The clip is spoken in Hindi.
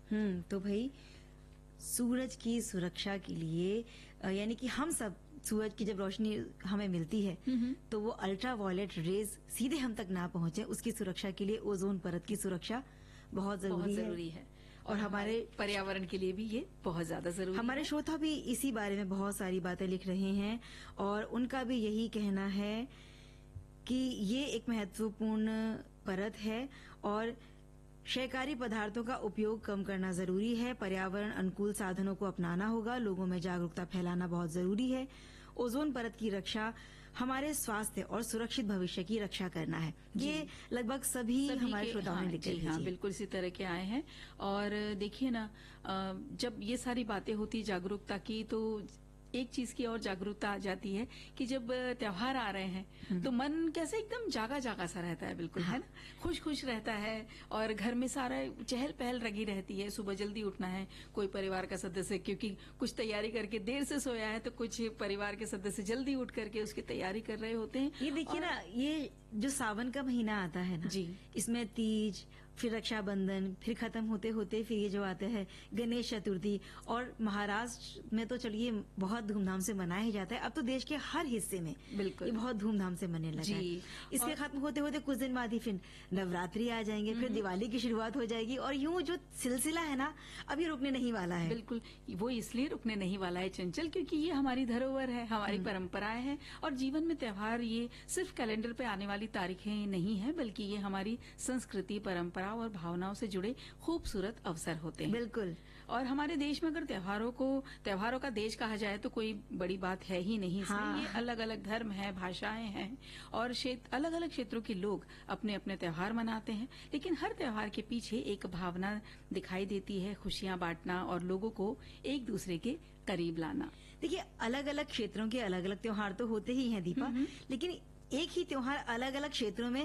तो भाई सूरज की सुरक्षा के लिए यानी कि हम सब सूरज की जब रोशनी हमें मिलती है तो वो अल्ट्रा वायलेट रेज सीधे हम तक ना पहुंचे, उसकी सुरक्षा के लिए ओजोन परत की सुरक्षा बहुत जरूरी है। और हमारे पर्यावरण के लिए भी ये बहुत ज्यादा जरूरी है। हमारे श्रोता भी इसी बारे में बहुत सारी बातें लिख रहे हैं और उनका भी यही कहना है कि ये एक महत्वपूर्ण परत है और क्षयकारी पदार्थों का उपयोग कम करना जरूरी है। पर्यावरण अनुकूल साधनों को अपनाना होगा, लोगों में जागरूकता फैलाना बहुत जरूरी है। ओजोन परत की रक्षा हमारे स्वास्थ्य और सुरक्षित भविष्य की रक्षा करना है। ये लगभग सभी हमारे श्रोताओं ने लिखे हैं। हाँ, बिल्कुल इसी तरह के आए हैं। और देखिए ना, जब ये सारी बातें होती जागरूकता की तो एक चीज की और जागरूकता आ जाती है कि जब त्योहार आ रहे हैं तो मन कैसे एकदम जागा जागा सा रहता है, बिल्कुल है ना, खुश खुश रहता है और घर में सारा चहल पहल लगी रहती है। सुबह जल्दी उठना है, कोई परिवार का सदस्य क्योंकि कुछ तैयारी करके देर से सोया है तो कुछ परिवार के सदस्य जल्दी उठ करके उसकी तैयारी कर रहे होते हैं। ये देखिए ना, ये जो सावन का महीना आता है ना जी, इसमें तीज, फिर रक्षाबंधन, फिर खत्म होते होते फिर ये जो आते हैं गणेश चतुर्थी, और महाराष्ट्र में तो चलिए बहुत धूमधाम से मनाया ही जाता है। अब तो देश के हर हिस्से में बिल्कुल ये बहुत धूमधाम से मनाने लगा है। इसके खत्म होते होते कुछ दिन बाद ही फिर नवरात्रि आ जाएंगे, फिर दिवाली की शुरुआत हो जाएगी और यूं जो सिलसिला है ना अभी रुकने नहीं वाला है। बिल्कुल, वो इसलिए रुकने नहीं वाला है चंचल क्योंकि ये हमारी धरोहर है, हमारी परंपराएं हैं और जीवन में त्योहार ये सिर्फ कैलेंडर पे आने वाली तारीखें नहीं है, बल्कि ये हमारी संस्कृति, परंपरा और भावनाओं से जुड़े खूबसूरत अवसर होते हैं। बिल्कुल। और हमारे देश में अगर त्योहारों का देश कहा जाए तो कोई बड़ी बात है ही नहीं। हाँ। ये अलग अलग धर्म है, भाषाएं हैं और अलग अलग क्षेत्रों के लोग अपने अपने त्योहार मनाते हैं, लेकिन हर त्योहार के पीछे एक भावना दिखाई देती है, खुशियां बांटना और लोगों को एक दूसरे के करीब लाना। देखिए, अलग अलग क्षेत्रों के अलग अलग त्योहार तो होते ही हैं दीपा, लेकिन एक ही त्योहार अलग अलग क्षेत्रों में